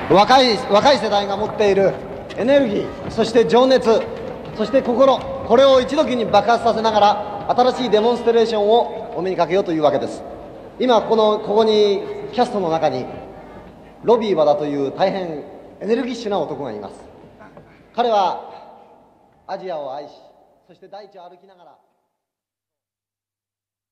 若い世代が持っているエネルギー、そして情熱、そして心、これを一時に爆発させながら新しいデモンストレーションをお目にかけようというわけです。今ここにキャストの中にロビー和田という大変エネルギッシュな男がいます。彼はアジアを愛し、そして大地を歩きながら